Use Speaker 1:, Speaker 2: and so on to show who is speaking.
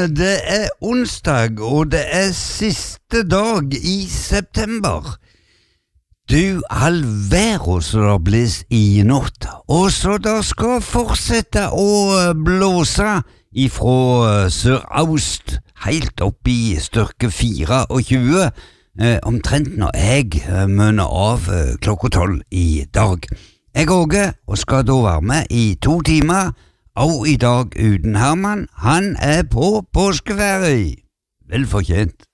Speaker 1: det onsdag, og det siste dag i september. Du all verden så det blir i natt, og så det skal fortsette å blåse ifra sør-øst, helt opp i styrke 24, omtrent når jeg mønner av klokka 12 i dag. Jeg Åge, og skal da være med i 2 timer, og i dag uten Herman. Han på påskeferie. Vel fortjent.